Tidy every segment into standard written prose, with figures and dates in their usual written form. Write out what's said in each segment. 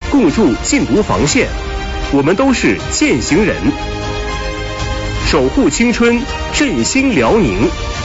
共筑禁毒防线。我们都是践行人，守护青春，振兴辽宁。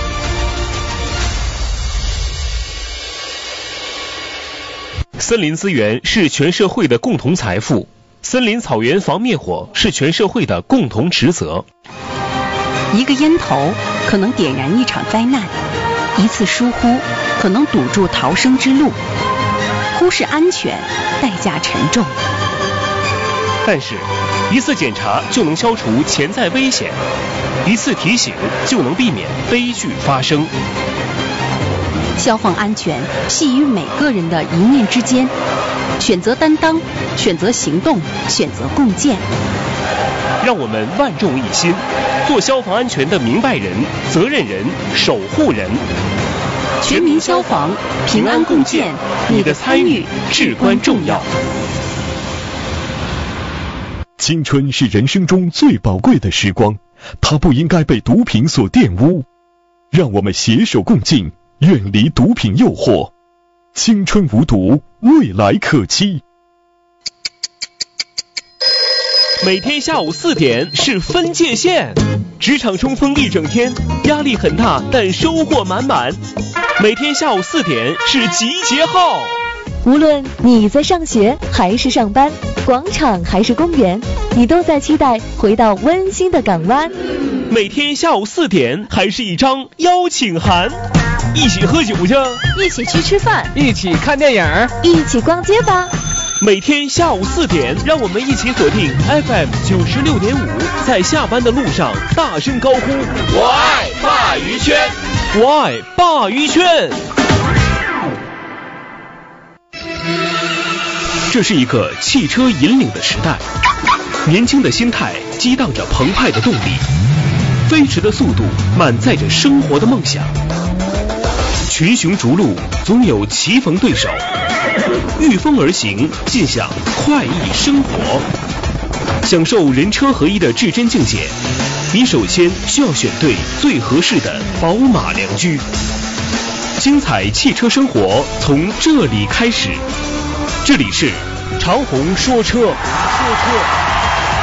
森林资源是全社会的共同财富，森林草原防灭火是全社会的共同职责。 一个烟头可能点燃一场灾难，一次疏忽可能堵住逃生之路，忽视安全，代价沉重。 但是，一次检查就能消除潜在危险，一次提醒就能避免悲剧发生。 消防安全系于每个人的一念之间，选择担当，选择行动，选择共建。 让我们万众一心，做消防安全的明白人、责任人、守护人。 全民消防，平安共建，你的参与至关重要。 青春是人生中最宝贵的时光，它不应该被毒品所玷污。让我们携手共进，远离毒品诱惑。青春无毒，未来可期。 每天下午4点是分界线，职场冲锋一整天，压力很大，但收获满满。每天下午4点是集结号， 无论你在上学还是上班，广场还是公园，你都在期待回到温馨的港湾。 每天下午4点还是一张邀请函，一起喝酒去， 一起去吃饭， 一起看电影， 一起逛街吧。 每天下午4点，让我们一起锁定 FM 96.5，在下班的路上大声高呼：我爱鲅鱼圈，我爱鲅鱼圈。这是一个汽车引领的时代，年轻的心态激荡着澎湃的动力，飞驰的速度满载着生活的梦想。群雄逐鹿，总有棋逢对手，御风而行，尽享快意生活。享受人车合一的至臻境界，你首先需要选对最合适的宝马良驹。精彩汽车生活从这里开始，这里是长虹说车。